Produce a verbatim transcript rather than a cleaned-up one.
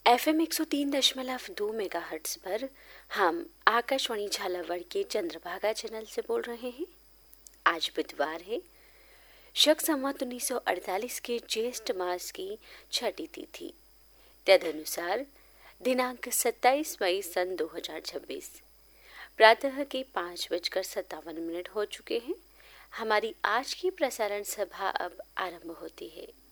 F M एक सौ तीन दशमलव दो मेगा हर्ट्स पर हम आकाशवाणी झालावाड़ के चंद्रभागा चैनल से बोल रहे हैं। आज बुधवार है, शक संवत उन्नीस सौ अड़तालीस के ज्येष्ठ मास की छठी तिथि, तदनुसार दिनांक सत्ताईस मई सन दो हजार छब्बीस। प्रातः के पाँच बजकर सत्तावन मिनट हो चुके हैं। हमारी आज की प्रसारण सभा अब आरंभ होती है।